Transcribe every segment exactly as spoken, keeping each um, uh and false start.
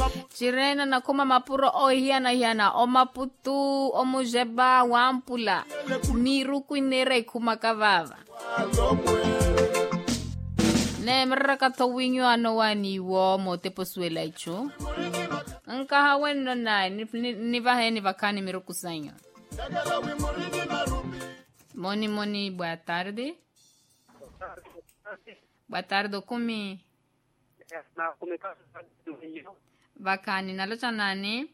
Chirena na kuma mapuro o hiana hiana o maputu o mujeba wampula miru kuinere kuma kavava. Ne mraka to winyo ano wani wo mo te posuela icho. Nka haweno na ni vahe ni vakani miru kusanyo. Moni moni, boa tarde. Boa tarde, kumi. Bakani, nalo cha nani?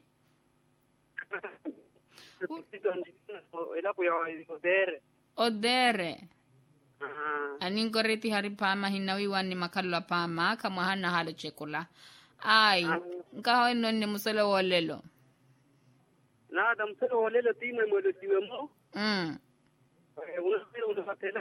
Odere. Aningo reti hari pama hinawi wani makalwa pama kama hana hale chekola. Ai, nkaho ino ni musole wolelo. Na da musole wolelo time mwelo time mo. Mm. Una una fatela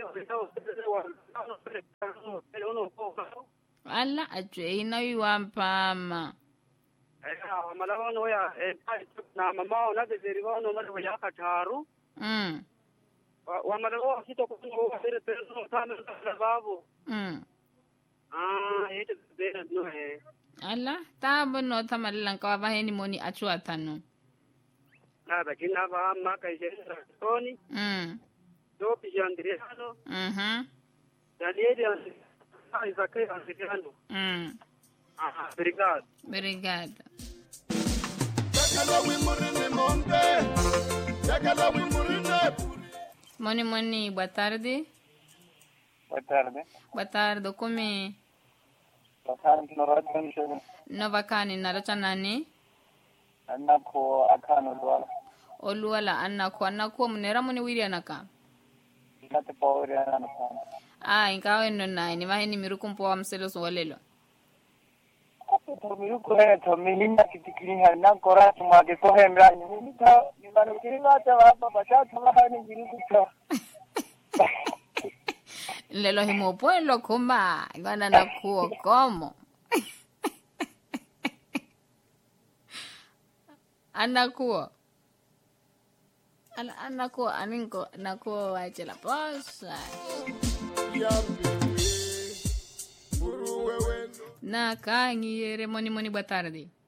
Ala ajwe hinawi wampama. Eh, malawana ya na mama na de derivano na ya kataru. Mm. Wa malawa kito ko ko fere pero no tana na babu. Mm. Ah, ito de no eh. Ala, tabo no tamalilan ka wa heni moni achu atano. Na da kina ba ma kai jera toni. Mm. Do pijandriano. Mhm. Daniel ai zakai andriano. Mm. Ah, obrigado. Obrigada. Moni moni, boa tarde. Boa tarde. Boa tarde, come? Boa tarde, no radio. No vakani nalo cha nani? Anako akano dwala. Oluala anako anako munera muni wiri anaka. Nate power anaka. Ah, ingawa eno na ni vahe ni miruku mpo wa mselo swalelo. To miruku he to milina kitikiri ha na kora tuma ke ko he mra ni ta ni manu kiri wa ta wa pa cha tuma ha ni miruku cha. Lelo himo pueblo kuma, iguana na kuo como. Anakuo. Ana anakuo aninko nakuo wache la posa. Na kangi yere moni moni boa tarde.